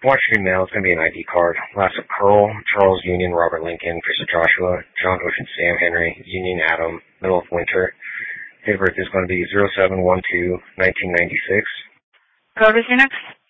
Watch your email. It's going to be an ID card. Last of Pearl, Charles Union, Robert Lincoln, Christopher Joshua, John Ocean, Sam Henry, Union Adam, middle of winter. Date of birth is going to be 07/12/1996. Go to your next.